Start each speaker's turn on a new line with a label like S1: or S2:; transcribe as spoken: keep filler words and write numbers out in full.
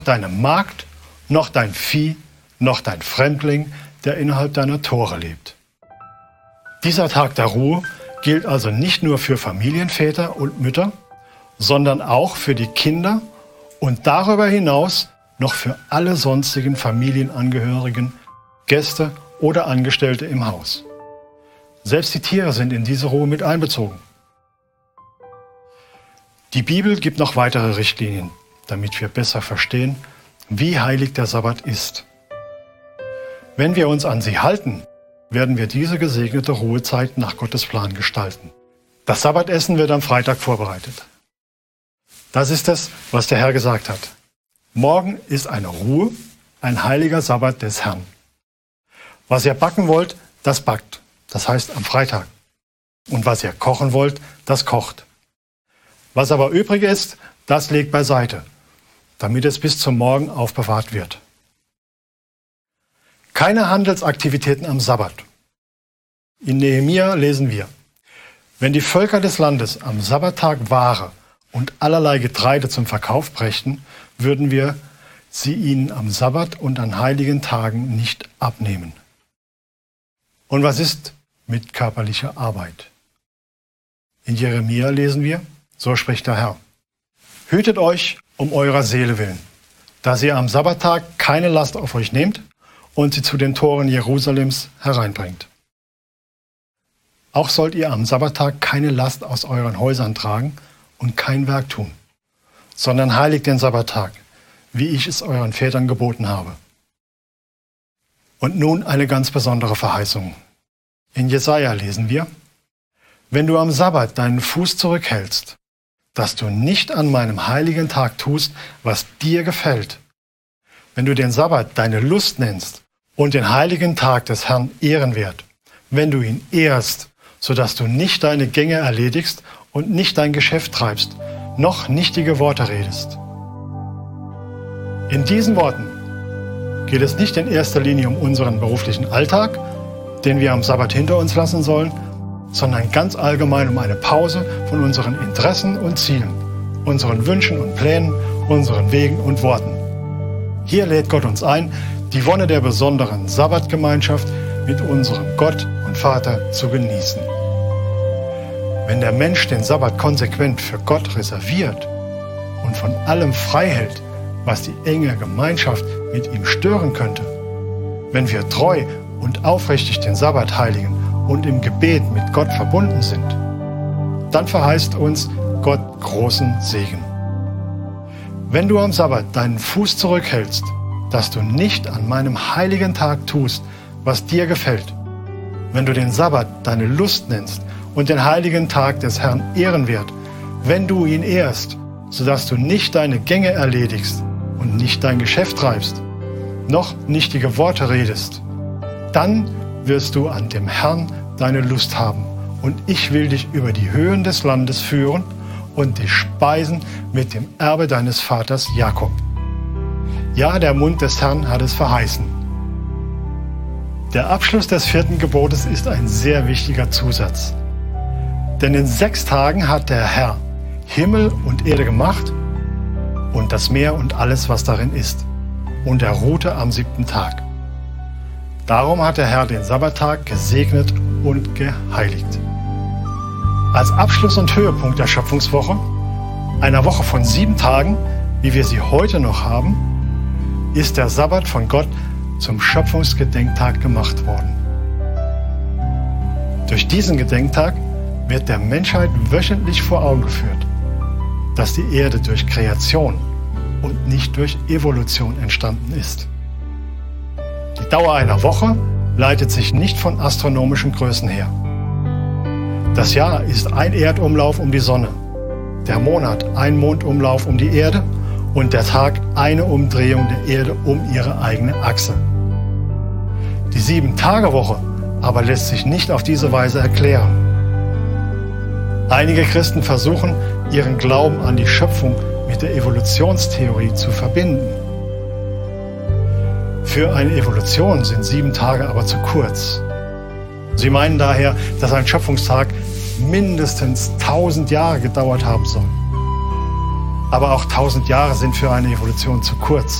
S1: deine Magd, noch dein Vieh, noch dein Fremdling, der innerhalb deiner Tore lebt. Dieser Tag der Ruhe gilt also nicht nur für Familienväter und Mütter, sondern auch für die Kinder und darüber hinaus noch für alle sonstigen Familienangehörigen, Gäste oder Angestellte im Haus. Selbst die Tiere sind in diese Ruhe mit einbezogen. Die Bibel gibt noch weitere Richtlinien, damit wir besser verstehen, wie heilig der Sabbat ist. Wenn wir uns an sie halten, werden wir diese gesegnete Ruhezeit nach Gottes Plan gestalten. Das Sabbatessen wird am Freitag vorbereitet. Das ist es, was der Herr gesagt hat. Morgen ist eine Ruhe, ein heiliger Sabbat des Herrn. Was ihr backen wollt, das backt, das heißt am Freitag. Und was ihr kochen wollt, das kocht. Was aber übrig ist, das legt beiseite, damit es bis zum Morgen aufbewahrt wird. Keine Handelsaktivitäten am Sabbat. In Nehemia lesen wir: Wenn die Völker des Landes am Sabbattag Ware und allerlei Getreide zum Verkauf brächten, würden wir sie ihnen am Sabbat und an heiligen Tagen nicht abnehmen. Und was ist mit körperlicher Arbeit? In Jeremia lesen wir: So spricht der Herr: Hütet euch um eurer Seele willen, dass ihr am Sabbattag keine Last auf euch nehmt und sie zu den Toren Jerusalems hereinbringt. Auch sollt ihr am Sabbattag keine Last aus euren Häusern tragen und kein Werk tun, sondern heiligt den Sabbattag, wie ich es euren Vätern geboten habe. Und nun eine ganz besondere Verheißung. In Jesaja lesen wir: Wenn du am Sabbat deinen Fuß zurückhältst, dass du nicht an meinem heiligen Tag tust, was dir gefällt, wenn du den Sabbat deine Lust nennst und den heiligen Tag des Herrn ehrenwert, wenn du ihn ehrst, sodass du nicht deine Gänge erledigst und nicht dein Geschäft treibst, noch nichtige Worte redest. In diesen Worten geht es nicht in erster Linie um unseren beruflichen Alltag, den wir am Sabbat hinter uns lassen sollen, sondern ganz allgemein um eine Pause von unseren Interessen und Zielen, unseren Wünschen und Plänen, unseren Wegen und Worten. Hier lädt Gott uns ein, die Wonne der besonderen Sabbatgemeinschaft mit unserem Gott und Vater zu genießen. Wenn der Mensch den Sabbat konsequent für Gott reserviert und von allem frei hält, was die enge Gemeinschaft mit ihm stören könnte, wenn wir treu und aufrichtig den Sabbat heiligen und im Gebet mit Gott verbunden sind, dann verheißt uns Gott großen Segen. Wenn du am Sabbat deinen Fuß zurückhältst, dass du nicht an meinem heiligen Tag tust, was dir gefällt, wenn du den Sabbat deine Lust nennst und den heiligen Tag des Herrn ehrenwert, wenn du ihn ehrst, sodass du nicht deine Gänge erledigst und nicht dein Geschäft treibst, noch nichtige Worte redest, dann wirst du an dem Herrn deine Lust haben und ich will dich über die Höhen des Landes führen und dich speisen mit dem Erbe deines Vaters Jakob. Ja, der Mund des Herrn hat es verheißen. Der Abschluss des vierten Gebotes ist ein sehr wichtiger Zusatz. Denn in sechs Tagen hat der Herr Himmel und Erde gemacht und das Meer und alles, was darin ist. Und er ruhte am siebten Tag. Darum hat der Herr den Sabbattag gesegnet und geheiligt. Als Abschluss und Höhepunkt der Schöpfungswoche, einer Woche von sieben Tagen, wie wir sie heute noch haben, ist der Sabbat von Gott zum Schöpfungsgedenktag gemacht worden. Durch diesen Gedenktag wird der Menschheit wöchentlich vor Augen geführt, dass die Erde durch Kreation und nicht durch Evolution entstanden ist. Die Dauer einer Woche leitet sich nicht von astronomischen Größen her. Das Jahr ist ein Erdumlauf um die Sonne, der Monat ein Mondumlauf um die Erde und der Tag eine Umdrehung der Erde um ihre eigene Achse. Die Sieben-Tage-Woche aber lässt sich nicht auf diese Weise erklären. Einige Christen versuchen, ihren Glauben an die Schöpfung mit der Evolutionstheorie zu verbinden. Für eine Evolution sind sieben Tage aber zu kurz. Sie meinen daher, dass ein Schöpfungstag mindestens tausend Jahre gedauert haben soll. Aber auch tausend Jahre sind für eine Evolution zu kurz.